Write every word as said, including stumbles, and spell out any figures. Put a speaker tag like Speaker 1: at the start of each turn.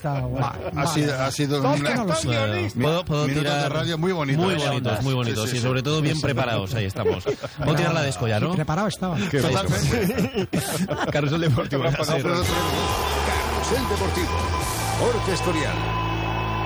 Speaker 1: guionista.
Speaker 2: Ma, ha sido, ha sido un
Speaker 1: no lo sé.
Speaker 3: ¿Puedo, puedo
Speaker 2: minutos
Speaker 3: tirar
Speaker 2: de radio muy bonitos.
Speaker 3: Muy bonitos, muy bonitos.
Speaker 2: Sí, sí,
Speaker 3: y
Speaker 2: sí.
Speaker 3: sobre todo bien
Speaker 2: Sí, sí.
Speaker 3: preparados. Ahí estamos. Puedo tirar la de Escoya, ¿no?
Speaker 1: Preparado estaba.
Speaker 3: Qué
Speaker 2: Totalmente.
Speaker 3: Carrusel Deportivo.
Speaker 2: Rafa,
Speaker 3: Sí,
Speaker 2: no puedo-
Speaker 4: Carrusel Deportivo. Jorge Escorial.